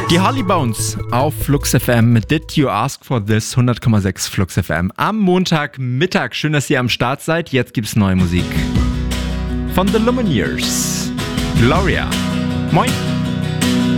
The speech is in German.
Die Holly Bones auf Flux FM. Did you ask for this? 100,6 Flux FM. Am Montagmittag. Schön, dass ihr am Start seid. Jetzt gibt's neue Musik. Von The Lumineers. Gloria. Moin.